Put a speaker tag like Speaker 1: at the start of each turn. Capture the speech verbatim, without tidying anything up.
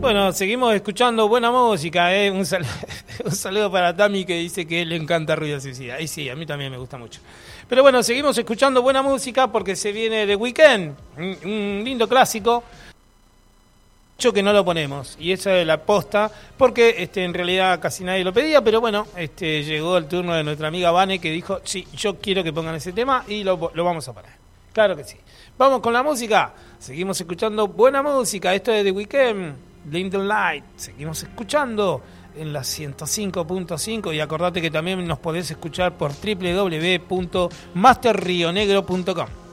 Speaker 1: Bueno, seguimos escuchando buena música, ¿eh? Un, sal- un saludo para Tami que dice que le encanta Ruido Suicida. Y sí, a mí también me gusta mucho. Pero bueno, seguimos escuchando buena música porque se viene The Weeknd, un, un lindo clásico. Mucho que no lo ponemos, y esa es la posta, porque este, en realidad casi nadie lo pedía, pero bueno, este, llegó el turno de nuestra amiga Vane que dijo, sí, yo quiero que pongan ese tema y lo, lo vamos a poner. Claro que sí. Vamos con la música, seguimos escuchando buena música, esto es The Weeknd, Blinding Light, seguimos escuchando en la ciento cinco punto cinco y acordate que también nos podés escuchar por doble u doble u doble u punto master rio negro punto com.